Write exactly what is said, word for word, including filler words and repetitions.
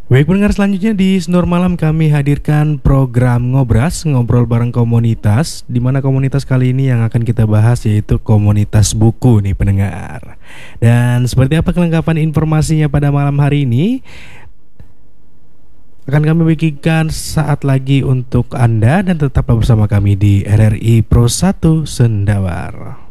Baik pendengar, selanjutnya di Snor Malam kami hadirkan program Ngobras, ngobrol bareng komunitas, di mana komunitas kali ini yang akan kita bahas yaitu komunitas buku nih pendengar. Dan seperti apa kelengkapan informasinya pada malam hari ini akan kami bagikan saat lagi untuk Anda, dan tetaplah bersama kami di R R I Pro satu Sendawar.